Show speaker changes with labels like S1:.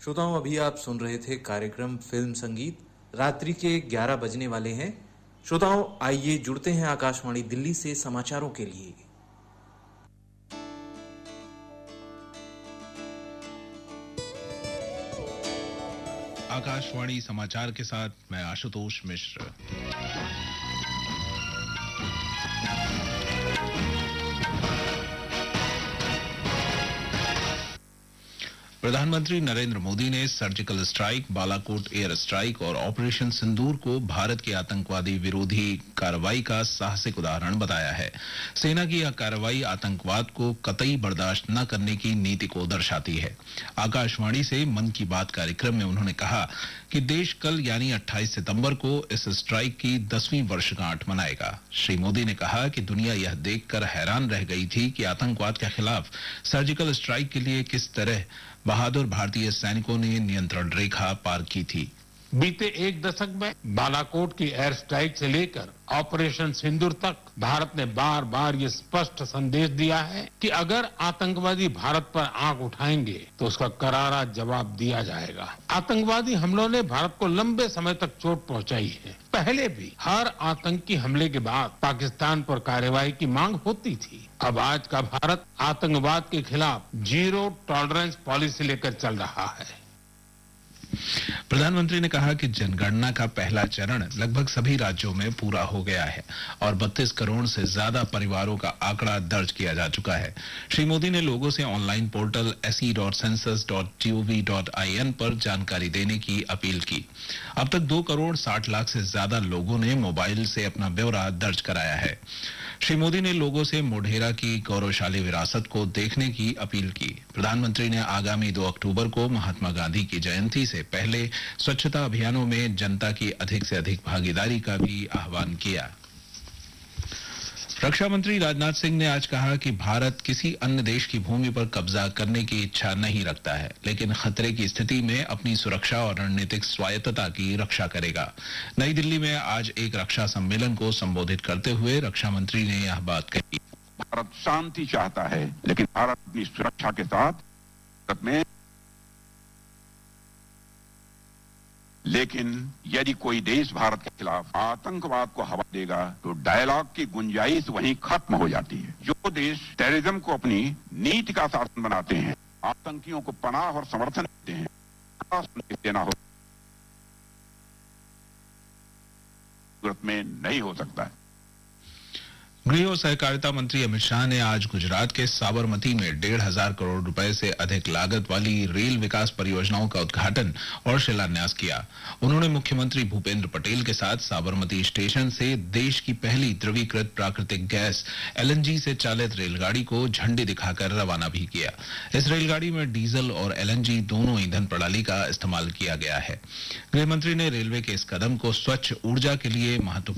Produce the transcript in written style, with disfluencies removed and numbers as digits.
S1: श्रोताओं, अभी आप सुन रहे थे कार्यक्रम फिल्म संगीत। रात्रि के 11 बजने वाले हैं। श्रोताओं, आइए जुड़ते हैं आकाशवाणी दिल्ली से समाचारों के लिए।
S2: आकाशवाणी समाचार के साथ मैं आशुतोष मिश्र। प्रधानमंत्री नरेंद्र मोदी ने surgical strike, Balakot air strike और ऑपरेशन सिंदूर को भारत की आतंकवादी विरोधी कार्रवाई का साहसिक उदाहरण बताया है। सेना की यह कार्रवाई आतंकवाद को कतई बर्दाश्त न करने की नीति को दर्शाती है। आकाशवाणी से मन की बात कार्यक्रम में उन्होंने कहा कि देश कल यानी 28 सितंबर को इस स्ट्राइक की 10वीं वर्षगांठ मनाएगा। श्री मोदी ने कहा कि दुनिया यह देखकर हैरान रह गई थी कि आतंकवाद के खिलाफ सर्जिकल स्ट्राइक के लिए किस तरह बहादुर भारतीय सैनिकों ने नियंत्रण रेखा पार की थी।
S3: बीते एक दशक में बालाकोट की एयर स्ट्राइक से लेकर ऑपरेशन सिंदूर तक भारत ने बार बार ये स्पष्ट संदेश दिया है कि अगर आतंकवादी भारत पर आंख उठाएंगे तो उसका करारा जवाब दिया जाएगा। आतंकवादी हमलों ने भारत को लंबे समय तक चोट पहुंचाई है। पहले भी हर आतंकी हमले के बाद पाकिस्तान पर कार्रवाई की मांग होती थी। अब आज का भारत आतंकवाद के खिलाफ जीरो टॉलरेंस पॉलिसी लेकर चल रहा है।
S2: प्रधानमंत्री ने कहा कि जनगणना का पहला चरण लगभग सभी राज्यों में पूरा हो गया है और 32 करोड़ से ज्यादा परिवारों का आंकड़ा दर्ज किया जा चुका है। श्री मोदी ने लोगों से ऑनलाइन पोर्टल se.census.gov.in पर जानकारी देने की अपील की। अब तक 2 करोड़ 60 लाख से ज्यादा लोगों ने मोबाइल से अपना ब्यौरा दर्ज कराया है। श्री मोदी ने लोगों से मोढेरा की गौरवशाली विरासत को देखने की अपील की। प्रधानमंत्री ने आगामी 2 अक्टूबर को महात्मा गांधी की जयंती से पहले स्वच्छता अभियानों में जनता की अधिक से अधिक भागीदारी का भी आह्वान किया। रक्षा मंत्री राजनाथ सिंह ने आज कहा कि भारत किसी अन्य देश की भूमि पर कब्जा करने की इच्छा नहीं रखता है, लेकिन खतरे की स्थिति में अपनी सुरक्षा और रणनीतिक स्वायत्तता की रक्षा करेगा। नई दिल्ली में आज एक रक्षा सम्मेलन को संबोधित करते हुए रक्षा मंत्री ने यह बात कही।
S4: भारत शांति चाहता है, लेकिन भारत अपनी सुरक्षा के साथ में लेकिन यदि कोई देश भारत के खिलाफ आतंकवाद को हवा देगा तो डायलॉग की गुंजाइश वहीं खत्म हो जाती है। जो देश टेररिज्म को अपनी नीति का साधन बनाते हैं, आतंकियों को पनाह और समर्थन देते हैं, देना हो सूरत में नहीं हो सकता है।
S2: गृह और सहकारिता मंत्री अमित शाह ने आज गुजरात के साबरमती में 1,500 करोड़ रुपए से अधिक लागत वाली रेल विकास परियोजनाओं का उद्घाटन और शिलान्यास किया। उन्होंने मुख्यमंत्री भूपेंद्र पटेल के साथ साबरमती स्टेशन से देश की पहली द्रवीकृत प्राकृतिक गैस LNG से चालित रेलगाड़ी को झंडी दिखाकर रवाना भी किया। इस रेलगाड़ी में डीजल और LNG दोनों ईंधन प्रणाली का इस्तेमाल किया गया है। गृह मंत्री ने रेलवे के इस कदम को स्वच्छ ऊर्जा के लिए महत्वपूर्ण